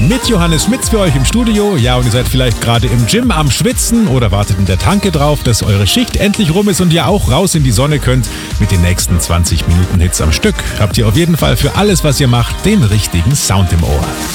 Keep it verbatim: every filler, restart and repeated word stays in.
mit Johannes Schmitz für euch im Studio. Ja, und ihr seid vielleicht gerade im Gym am Schwitzen oder wartet in der Tanke drauf, dass eure Schicht endlich rum ist und ihr auch raus in die Sonne könnt. Mit den nächsten zwanzig Minuten Hits am Stück habt ihr auf jeden Fall für alles, was ihr macht, den richtigen Sound im Ohr.